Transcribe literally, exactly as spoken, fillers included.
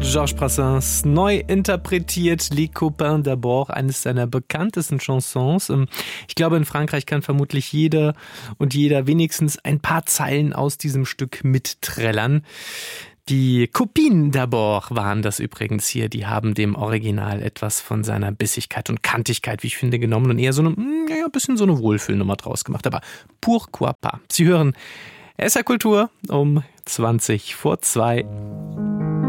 Georges Brassens neu interpretiert, Les Copains d'abord, eines seiner bekanntesten Chansons. Ich glaube, in Frankreich kann vermutlich jeder und jeder wenigstens ein paar Zeilen aus diesem Stück mitträllern. Die Copines d'abord waren das übrigens hier. Die haben dem Original etwas von seiner Bissigkeit und Kantigkeit, wie ich finde, genommen und eher so eine, ja, ein bisschen so eine Wohlfühlnummer draus gemacht. Aber pourquoi pas? Sie hören S R Kultur um zwanzig vor zwei.